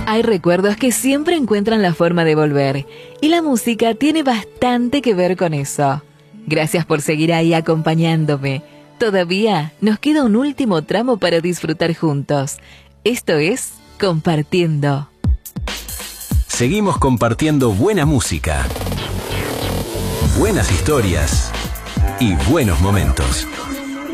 Hay recuerdos que siempre encuentran la forma de volver, y la música tiene bastante que ver con eso. Gracias por seguir ahí acompañándome. Todavía nos queda un último tramo para disfrutar juntos. Esto es Compartiendo. Seguimos compartiendo buena música, buenas historias y buenos momentos.